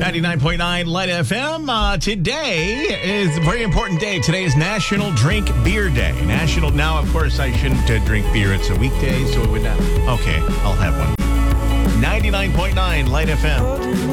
99.9 Light FM. Today is a very important day. Today is National Drink Beer Day. Now, of course, I shouldn't drink beer. It's a weekday, so it would not. Okay, I'll have one. 99.9 Light FM.